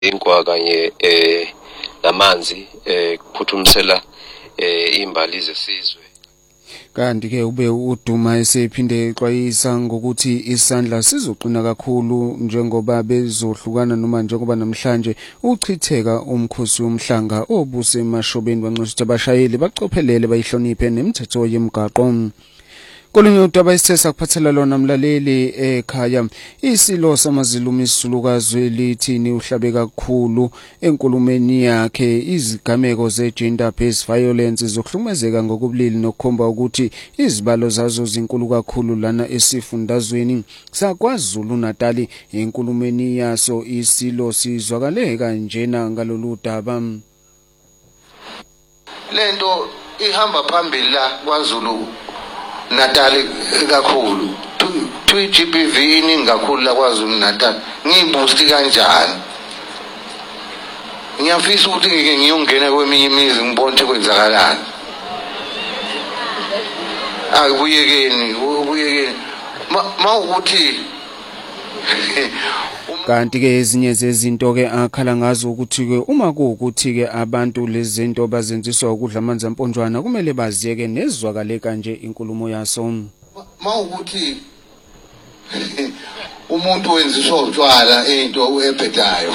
inkwa kanye namanzi kuphuthumisela imbali zesizwe. Kanti ke ube uDuma esephinde exwayisa ngokuthi isandla sizoqina kakhulu njengoba bezohlukana noma njengoba namhlanje uchitheka umkhosi womhlanga obuse emashobeni banxusa abashayeli bacophelele bayihloniphe nemithetho yemigaqo. Kolunye udaba isithesa kuphathela lona mlaleli ekhaya isilo samazilumi isizulukazi lithini uhlabe kakhulu enkulumeni yakhe izigameko ze-gender based violence zokuhlukumezeka ngokubulili nokukhomba ukuthi izibalo zazo zinkulu kakhulu lana esifundazweni saKwaZulu Natal. Enkulumeni yaso isilo sizwakale kanjena ngalolu daba. Lento ihamba phambili la kwaZulu Natal kakhulu. GBV iningi kakhulu la kwaZulu Natal. Ngibusti kanjani? Ngiyafisa ukuthi ngike ngiyongena kweminye imizi ngibone ukuthi kwenzakalani. Akubuyekeni. Mawukuthi kanti ke ezinye zezinto ke akhala ngazo ukuthi ke uma kuukuthi ke abantu lezi zinto bazenziswa ukudla amanzi amponjwana kumele baziyeke nezwakale kanje inkulumo yaso. Mawukuthi umuntu wenziswa utshwala into ebhedayo.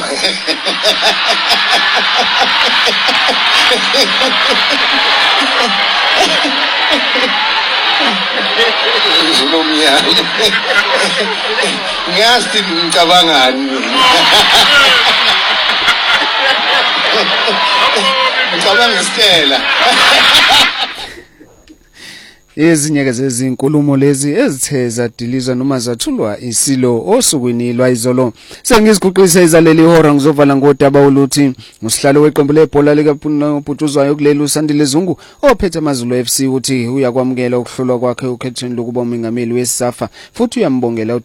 Zulumiyane ngiyazi ngicabangani ngicabanga isitela. Ezinye ke zezinkulumo lezi ezithe zadilizwa noma zathulwa isilo osukwini lwayizolo. Sengiziguqisa izaleli ihora ngizovala ngodaba oluthi usihlalo weqembu lebhola likabhutshuzwayo kuleli uSandile Zungu ophethe amaZulu FC uthi uyakwamukela ukuhlolwa kwakhe ukhethweni lokuba umengameli weSAFA futhi uyambongela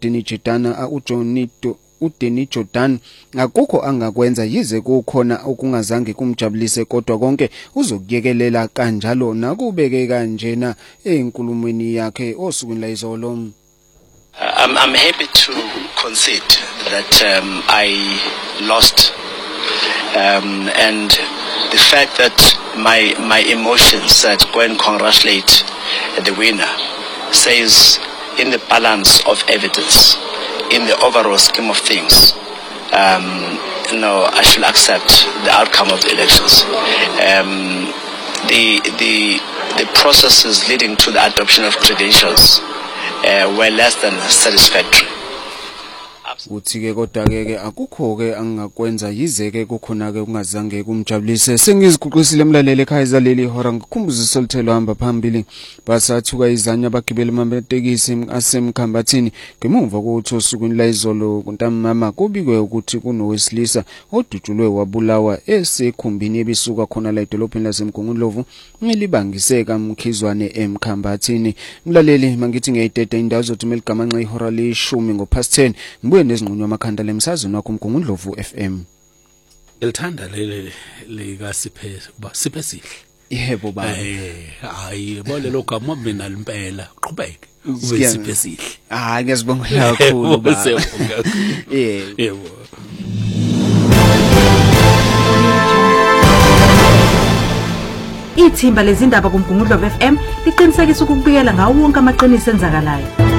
uDeni Jordan akukho angakwenza yize kukhona okungazange kumjabulise kodwa konke uzokuyekelela kanjalo nakubeke kanjena enkulumweni yakhe osukwini layizolo. I'm happy to concede that I lost and the fact that my emotions that go and congratulate the winner says in the balance of evidence, in the overall scheme of things, I should accept the outcome of the elections. The processes leading to the adoption of credentials were less than satisfactory. Uthi-ke kodwa-ke akukho ke angakwenza yize ke kukhona ke ungazange kumjabulise. Sengiziguqisile emlaleli ekhaya izaleli ihora ngikhumbuza isolthelo hamba phambili basathuka izanya abagibeli amatekisi asemkhambathini ngemuva kokuthi osukwini layizolo kuntambama kubikwe ukuthi kunowesilisa odutshulwe wabulawa esekhumbini ebisuka khona la edolobheni laseMgungundlovu ngelibangiseka Mkhizwane eMkhambathini. Mlaleli mangithi ngiyayideda indawo zothumela igama nxa ihora le10 ngo-10 ngibuye nezinqunywa amakhanda lemsazweni wakho Mgungundlovu FM. Elithanda leka Siphe kuba Siphe sihle. Yebo baba. Hayi bolelo gama mina limpela uqhubeke ube Siphe sihle. Ngiyazibongela kakhulu baba. Yebo. Ithimba lezindaba kuMgungundlovu FM liqinisekisa ukubuyela ngawo wonke amaqiniso enzakalayo.